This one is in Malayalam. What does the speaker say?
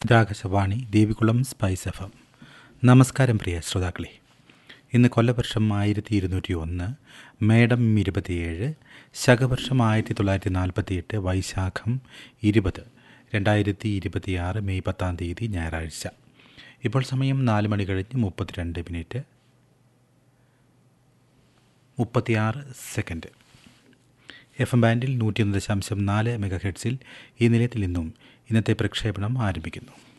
Akashvani Devikulam spice F. നമസ്കാരം പ്രിയ ശ്രോതാക്കളെ. ഇന്ന് കൊല്ലവർഷം 1201, മേടം 27, ശകവർഷം 1948, വൈശാഖം 20, 2026 മെയ് 10 ഞായറാഴ്ച. ഇപ്പോൾ സമയം 4 മണി കഴിഞ്ഞ് 32 36 സെക്കൻഡ്. FM ബാൻഡിൽ 101.4 മെഗാഹെർട്സിൽ ഈ നിലയത്തിൽ നിന്നും ഇന്നത്തെ പ്രക്ഷേപണം ആരംഭിക്കുന്നു.